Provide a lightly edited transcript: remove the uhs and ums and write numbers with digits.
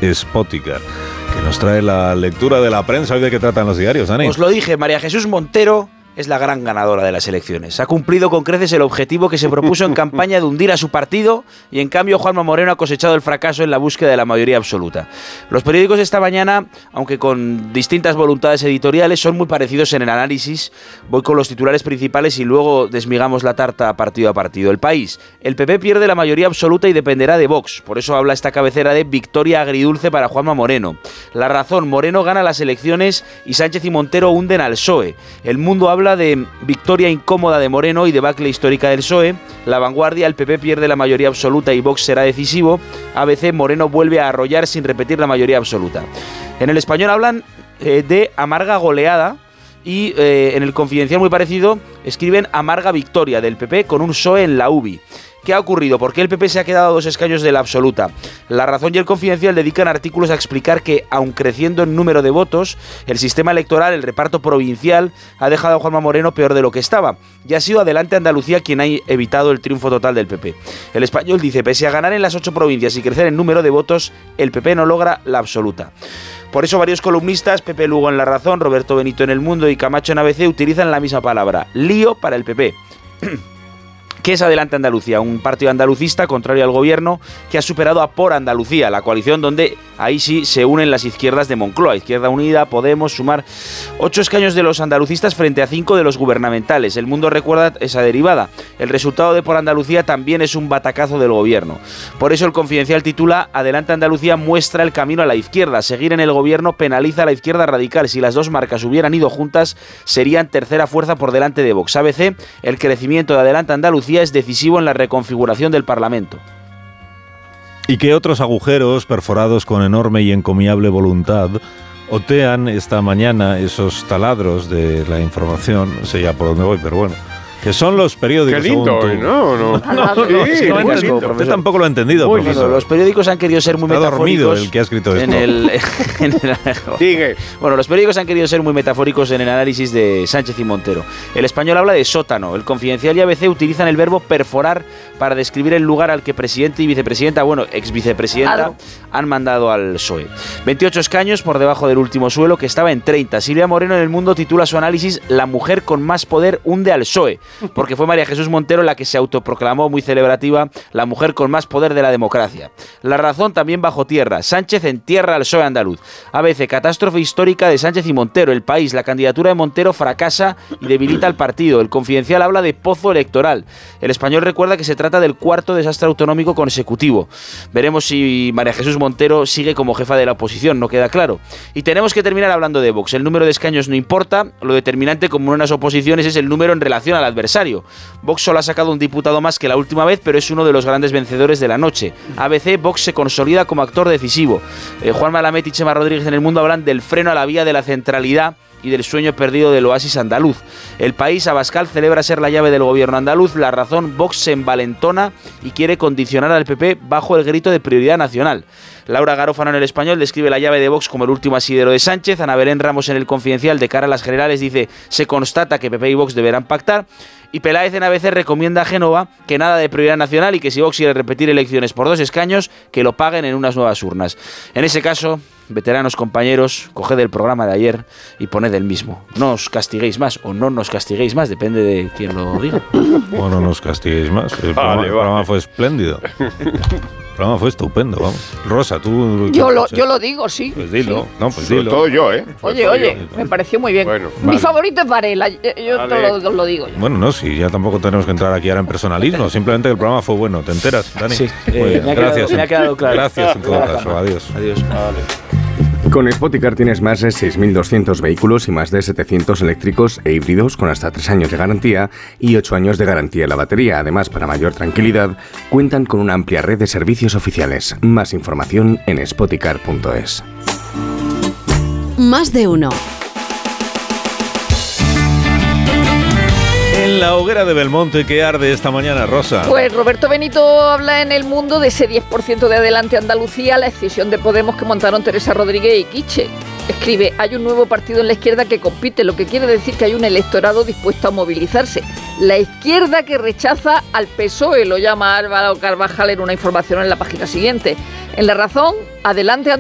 Spoticar, que nos trae la lectura de la prensa. ¿Hoy de qué tratan los diarios, Dani? Os lo dije, María Jesús Montero es la gran ganadora de las elecciones. Ha cumplido con creces el objetivo que se propuso en campaña de hundir a su partido, y en cambio Juanma Moreno ha cosechado el fracaso en la búsqueda de la mayoría absoluta. Los periódicos esta mañana, aunque con distintas voluntades editoriales, son muy parecidos en el análisis. Voy con los titulares principales y luego desmigamos la tarta partido a partido. El País: el PP pierde la mayoría absoluta y dependerá de Vox. Por eso habla esta cabecera de victoria agridulce para Juanma Moreno. La Razón: Moreno gana las elecciones y Sánchez y Montero hunden al PSOE. El Mundo habla de victoria incómoda de Moreno y debacle histórica del PSOE. La Vanguardia: el PP pierde la mayoría absoluta y Vox será decisivo. ABC: Moreno vuelve a arrollar sin repetir la mayoría absoluta. En El Español hablan de amarga goleada, y en El Confidencial, muy parecido, escriben amarga victoria del PP con un PSOE en la UBI. ¿Qué ha ocurrido? ¿Por qué el PP se ha quedado a 2 escaños de la absoluta? La Razón y El Confidencial dedican artículos a explicar que, aun creciendo en número de votos, el sistema electoral, el reparto provincial, ha dejado a Juanma Moreno peor de lo que estaba. Y ha sido Adelante Andalucía quien ha evitado el triunfo total del PP. El Español dice: pese a ganar en las 8 provincias y crecer en número de votos, el PP no logra la absoluta. Por eso varios columnistas, Pepe Lugo en La Razón, Roberto Benito en El Mundo y Camacho en ABC, utilizan la misma palabra: lío para el PP. ¿Qué es Adelante Andalucía? Un partido andalucista contrario al gobierno que ha superado a Por Andalucía, la coalición donde ahí sí se unen las izquierdas de Moncloa: Izquierda Unida, Podemos, Sumar. 8 escaños de los andalucistas frente a 5 de los gubernamentales. El Mundo recuerda esa derivada. El resultado de Por Andalucía también es un batacazo del gobierno. Por eso El Confidencial titula: Adelante Andalucía muestra el camino a la izquierda. Seguir en el gobierno penaliza a la izquierda radical. Si las dos marcas hubieran ido juntas, serían tercera fuerza por delante de Vox. ABC: el crecimiento de Adelante Andalucía es decisivo en la reconfiguración del Parlamento. ¿Y qué otros agujeros perforados con enorme y encomiable voluntad otean esta mañana esos taladros de la información? No sé ya por dónde voy, pero bueno. Que son los periódicos. Qué lindo, ¿no? Sí, usted tampoco lo ha entendido, profesor. Los periódicos han querido ser muy metafóricos. Está dormido el que ha escrito esto. Sigue. Bueno, los periódicos han querido ser muy metafóricos en el análisis de Sánchez y Montero. El Español habla de sótano. El Confidencial y ABC utilizan el verbo perforar para describir el lugar al que presidente y vicepresidenta, bueno, exvicepresidenta, han mandado al PSOE. 28 escaños por debajo del último suelo, que estaba en 30. Silvia Moreno en El Mundo titula su análisis: la mujer con más poder hunde al PSOE. Porque fue María Jesús Montero la que se autoproclamó muy celebrativa la mujer con más poder de la democracia. La Razón también bajo tierra: Sánchez entierra al PSOE andaluz. ABC: catástrofe histórica de Sánchez y Montero. El País: la candidatura de Montero fracasa y debilita al partido. El Confidencial habla de pozo electoral. El Español recuerda que se trata del 4º desastre autonómico consecutivo. Veremos si María Jesús Montero sigue como jefa de la oposición, no queda claro. Y tenemos que terminar hablando de Vox. El número de escaños no importa, lo determinante, como en unas oposiciones, es el número en relación al adversario. Vox solo ha sacado un diputado más que la última vez, pero es uno de los grandes vencedores de la noche. ABC: Vox se consolida como actor decisivo. Juan Malamet y Chema Rodríguez en El Mundo hablan del freno a la vía de la centralidad y del sueño perdido del oasis andaluz. El País: Abascal celebra ser la llave del gobierno andaluz. La Razón: Vox se envalentona y quiere condicionar al PP bajo el grito de prioridad nacional. Laura Garófano en El Español describe la llave de Vox como el último asidero de Sánchez. Ana Belén Ramos en El Confidencial, de cara a las generales, dice: se constata que PP y Vox deberán pactar. Y Peláez en ABC recomienda a Génova que nada de prioridad nacional y que si Vox quiere repetir elecciones por 2 escaños, que lo paguen en unas nuevas urnas. En ese caso, veteranos compañeros, coged el programa de ayer y poned el mismo. No os castiguéis más o no nos castiguéis más, depende de quién lo diga. O no nos castiguéis más. El programa fue espléndido. El programa fue estupendo, vamos. Rosa, tú... Yo lo digo, sí. Pues dilo. Sí. No, pues dilo. Todo yo, ¿eh? Oye, me pareció muy bien. Bueno, mi favorito es Varela, yo te lo digo yo. Bueno, no, sí, ya tampoco tenemos que entrar aquí ahora en personalismo. Simplemente que el programa fue bueno. ¿Te enteras, Dani? Sí. Gracias. Me ha quedado claro. Gracias en todo caso. Adiós. Con Spoticar tienes más de 6.200 vehículos y más de 700 eléctricos e híbridos con hasta 3 años de garantía y 8 años de garantía en la batería. Además, para mayor tranquilidad, cuentan con una amplia red de servicios oficiales. Más información en spoticar.es. Más de uno. En la hoguera de Belmonte, ¿qué arde esta mañana, Rosa? Pues Roberto Benito habla en El Mundo de ese 10% de Adelante Andalucía, la escisión de Podemos que montaron Teresa Rodríguez y Quiche. Escribe: hay un nuevo partido en la izquierda que compite, lo que quiere decir que hay un electorado dispuesto a movilizarse. La izquierda que rechaza al PSOE, lo llama Álvaro Carvajal en una información en la página siguiente. En La Razón, Adelante Andalucía